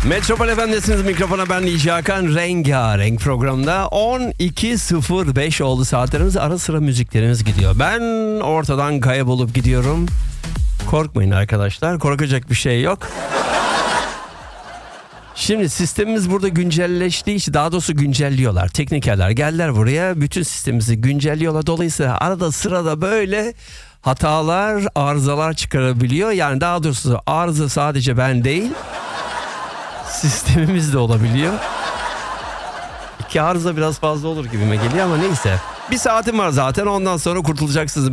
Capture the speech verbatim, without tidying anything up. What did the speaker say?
Metropol F M'desiniz, mikrofona ben Nici Hakan. Rengarenk programda on iki sıfır beş oldu saatlerimiz. Ara sıra müziklerimiz gidiyor. Ben ortadan kaybolup gidiyorum. Korkmayın arkadaşlar, korkacak bir şey yok. Şimdi sistemimiz burada güncelleştiği için, daha doğrusu güncelliyorlar. Teknikerler geldiler buraya, bütün sistemimizi güncelliyorlar. Dolayısıyla arada sırada böyle hatalar, arızalar çıkarabiliyor. Yani daha doğrusu arıza sadece ben değil, sistemimiz de olabiliyor. İki arıza biraz fazla olur gibime geliyor ama neyse. Bir saatim var zaten, ondan sonra kurtulacaksınız.